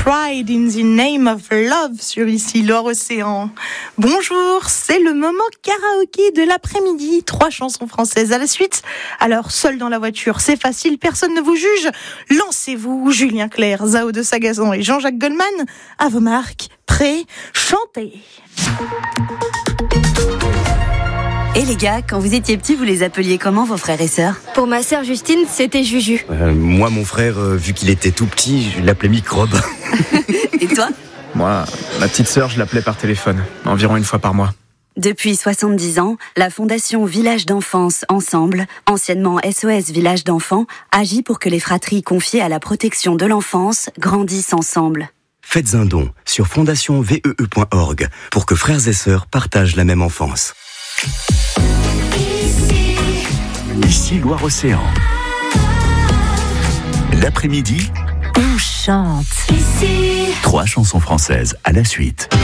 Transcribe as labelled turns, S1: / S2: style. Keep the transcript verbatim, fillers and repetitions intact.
S1: Pride in the Name of Love sur ici Loire-Océan. Bonjour, c'est le moment karaoké de l'après-midi. Trois chansons françaises à la suite. Alors, seul dans la voiture, c'est facile, personne ne vous juge. Lancez-vous, Julien Clerc, Zao de Sagazan et Jean-Jacques Goldman. À vos marques, prêts, chantez.
S2: Et les gars, quand vous étiez petits, vous les appeliez comment vos frères et sœurs ?
S3: Pour ma sœur Justine, c'était Juju.
S4: Euh, moi, mon frère, euh, vu qu'il était tout petit, je l'appelais Microbe.
S2: Et toi ?
S5: Moi, ma petite sœur, je l'appelais par téléphone, environ une fois par mois.
S2: Depuis soixante-dix ans, la Fondation Village d'Enfance Ensemble, anciennement S O S Village d'Enfants, agit pour que les fratries confiées à la protection de l'enfance grandissent ensemble.
S4: Faites un don sur fondation v e e point org pour que frères et sœurs partagent la même enfance.
S6: Ici Loire-Océan. L'après-midi,
S7: on chante.
S6: Trois chansons françaises à la suite.